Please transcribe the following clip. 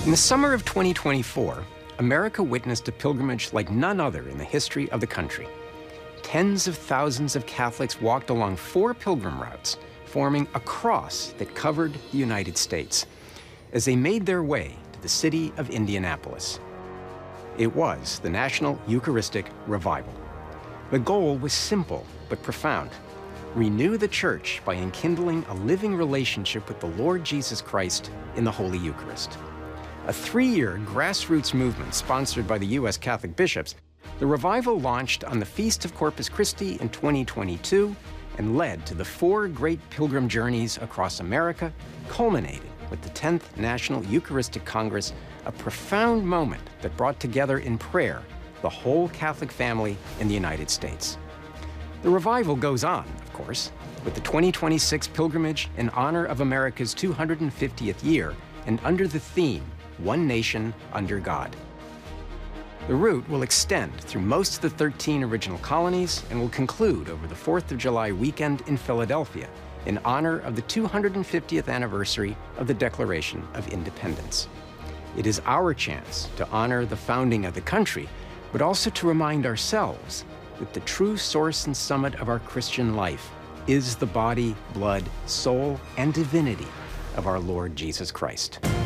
In the summer of 2024, America witnessed a pilgrimage like none other in the history of the country. Tens of thousands of Catholics walked along 4 pilgrim routes, forming a cross that covered the United States, as they made their way to the city of Indianapolis. It was the National Eucharistic Revival. The goal was simple but profound: renew the Church by enkindling a living relationship with the Lord Jesus Christ in the Holy Eucharist. A 3-year grassroots movement sponsored by the U.S. Catholic bishops, the revival launched on the Feast of Corpus Christi in 2022 and led to the 4 great pilgrim journeys across America, culminating with the 10th National Eucharistic Congress, a profound moment that brought together in prayer the whole Catholic family in the United States. The revival goes on, of course, with the 2026 pilgrimage in honor of America's 250th year and under the theme, One Nation Under God. The route will extend through most of the 13 original colonies and will conclude over the 4th of July weekend in Philadelphia in honor of the 250th anniversary of the Declaration of Independence. It is our chance to honor the founding of the country, but also to remind ourselves that the true source and summit of our Christian life is the body, blood, soul, and divinity of our Lord Jesus Christ.